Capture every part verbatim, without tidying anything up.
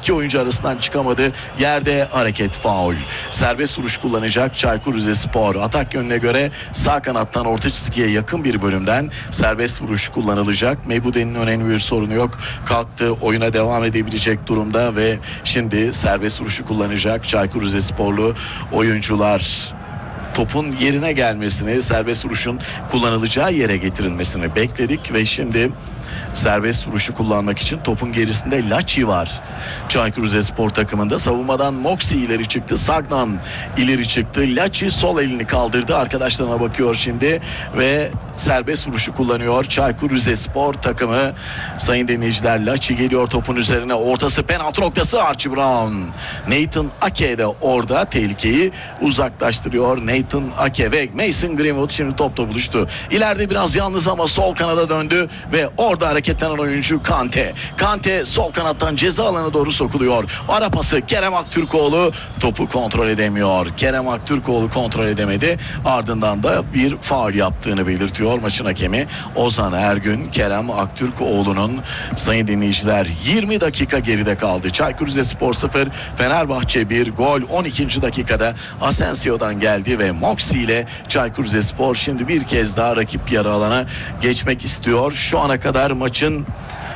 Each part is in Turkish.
iki oyuncu arasından çıkamadı. Yerde hareket faul. Serbest vuruş kullanacak Çaykur Rizespor. Atak yönüne göre sağ kanattan orta çizgiye yakın bir bölümden serbest vuruş kullanılacak. Mebude'nin önemli bir sorunu yok. Kalktı, oyuna devam edebilecek durumda ve şimdi serbest vuruşu kullanacak Çaykur Rizesporlu oyuncular. Topun yerine gelmesini, serbest vuruşun kullanılacağı yere getirilmesini bekledik ve şimdi serbest vuruşu kullanmak için topun gerisinde Laçi var. Çaykur Rizespor takımında savunmadan Moxie ileri çıktı. Sagnan ileri çıktı. Laçi sol elini kaldırdı. Arkadaşlarına bakıyor şimdi ve serbest vuruşu kullanıyor Çaykur Rizespor takımı. Sayın dinleyiciler, Laçi geliyor topun üzerine. Ortası penaltı noktası, Archie Brown. Nathan Ake de orada tehlikeyi uzaklaştırıyor. Nathan Ake ve Mason Greenwood şimdi topla buluştu. İleride biraz yalnız ama sol kanada döndü ve orada hareketlenen oyuncu Kante. Kante sol kanattan ceza alanına doğru sokuluyor. Ara pası Kerem Aktürkoğlu topu kontrol edemiyor. Kerem Aktürkoğlu kontrol edemedi. Ardından da bir faul yaptığını belirtiyor maçın hakemi Ozan Ergün. Kerem Aktürkoğlu'nun, sayın dinleyiciler, yirmi dakika geride kaldı. Çaykur Rizespor sıfır, Fenerbahçe bir. Gol on ikinci dakikada Asensio'dan geldi ve Moxie ile Çaykur Rizespor şimdi bir kez daha rakip yarı alana geçmek istiyor. Şu ana kadar maçın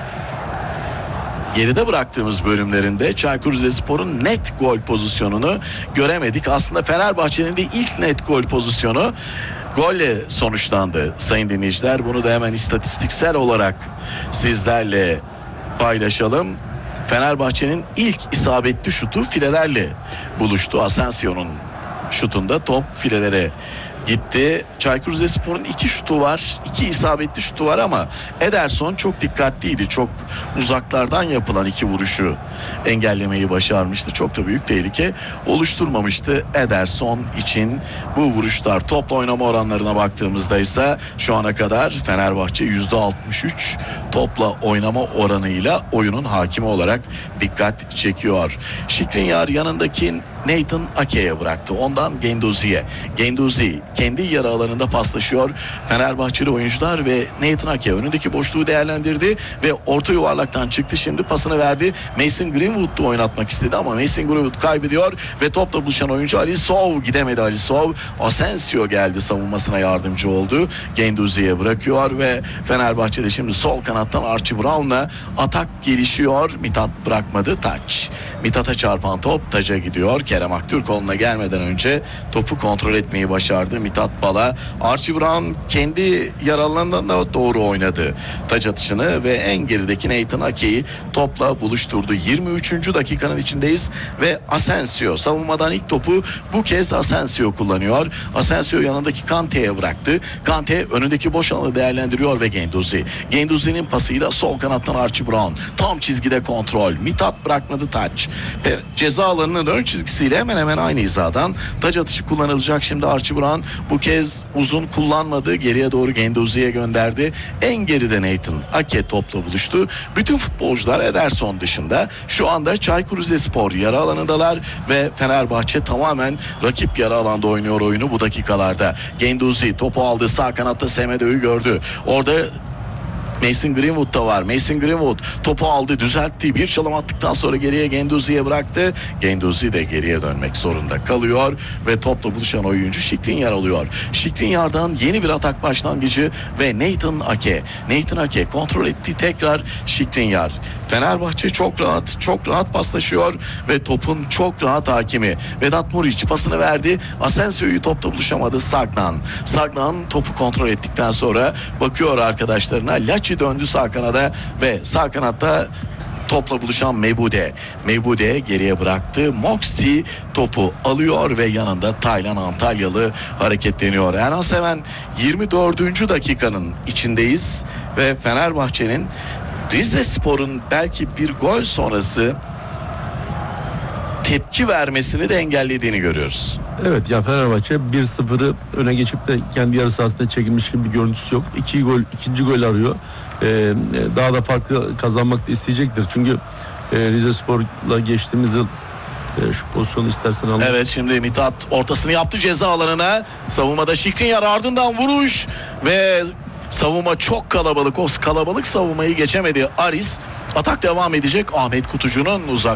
geride bıraktığımız bölümlerinde Çaykur Rizespor'un net gol pozisyonunu göremedik. Aslında Fenerbahçe'nin de ilk net gol pozisyonu golle sonuçlandı sayın dinleyiciler. Bunu da hemen istatistiksel olarak sizlerle paylaşalım. Fenerbahçe'nin ilk isabetli şutu filelerle buluştu. Asensio'nun şutunda top filelere gitti. Çaykur Rizespor'un iki şutu var. iki isabetli şutu var ama Ederson çok dikkatliydi. Çok uzaklardan yapılan iki vuruşu engellemeyi başarmıştı. Çok da büyük tehlike oluşturmamıştı Ederson için bu vuruşlar. Topla oynama oranlarına baktığımızda ise şu ana kadar Fenerbahçe yüzde altmış üç topla oynama oranıyla oyunun hakimi olarak dikkat çekiyor. Skriniar yanındaki Nathan Ake'ye bıraktı. Ondan Guendouzi'ye. Guendouzi kendi yarı alanında paslaşıyor. Fenerbahçeli oyuncular ve Nathan Ake önündeki boşluğu değerlendirdi ve orta yuvarlaktan çıktı. Şimdi pasını verdi. Mason Greenwood'u oynatmak istedi ama Mason Greenwood kaybediyor ve topla buluşan oyuncu Alisov gidemedi. Alisov, Asensio geldi, savunmasına yardımcı oldu. Guendouzi'ye bırakıyor ve Fenerbahçe'de şimdi sol kanattan Archie Brown'la atak gelişiyor. Mithat bırakmadı. Taç. Mithat'a çarpan top taca gidiyor. Kerem Aktürkoğlu'na gelmeden önce topu kontrol etmeyi başardı Mithat Bala. Archie Brown kendi yer alanına doğru oynadı taç atışını ve en gerideki Nathan Ake'yi topla buluşturdu. yirmi üçüncü dakikanın içindeyiz ve Asensio savunmadan ilk topu bu kez Asensio kullanıyor. Asensio yanındaki Kante'ye bıraktı. Kante önündeki boş alanı değerlendiriyor ve Guendouzi. Guendouzi'nin pasıyla sol kanattan Archie Brown. Tam çizgide kontrol. Mithat bırakmadı taç. Ceza alanının ön çizgisiyle hemen hemen aynı hizadan taç atışı kullanılacak. Şimdi Archie Brown bu kez uzun kullanmadı. Geriye doğru Guendouzi'ye gönderdi. En geride Nathan Ake topla buluştu. Bütün futbolcular Ederson dışında şu anda Çaykur Rizespor yarı alanındalar ve Fenerbahçe tamamen rakip yarı alanda oynuyor oyunu bu dakikalarda. Guendouzi topu aldı. Sağ kanatta Semedo'yu gördü. Orada Mason Greenwood da var. Mason Greenwood topu aldı, düzeltti. Bir çalım attıktan sonra geriye Guendouzi'ye bıraktı. Guendouzi de geriye dönmek zorunda kalıyor ve topla buluşan oyuncu Skriniar oluyor. Skriniar'dan yeni bir atak başlangıcı ve Nathan Ake. Nathan Ake kontrol etti tekrar Skriniar. Fenerbahçe çok rahat, çok rahat paslaşıyor ve topun çok rahat hakimi. Vedat Muriç pasını verdi. Asensio'yu topla buluşamadı Sagnan. Sagnan topu kontrol ettikten sonra bakıyor arkadaşlarına. Laçi döndü sağ kanada ve sağ kanatta topla buluşan Mebude. Mebude geriye bıraktı. Moxie topu alıyor ve yanında Taylan Antalyalı hareketleniyor. Erhan Seven, yirmi dördüncü dakikanın içindeyiz ve Fenerbahçe'nin Rizespor'un belki bir gol sonrası tepki vermesini de engellediğini görüyoruz. Evet ya, Fenerbahçe bir sıfırı öne geçip de kendi yarı sahasında çekilmiş gibi bir görüntüsü yok. İki gol, ikinci gol arıyor. Ee, daha da farklı kazanmak da isteyecektir. Çünkü e, Rizespor'la geçtiğimiz yıl e, şu pozisyonu istersen alalım. Evet, şimdi Mithat ortasını yaptı ceza alanına. Savunmada Skriniar, ardından vuruş ve savunma çok kalabalık. O kalabalık savunmayı geçemedi Aris. Atak devam edecek. Ahmet Kutucu'nun uzak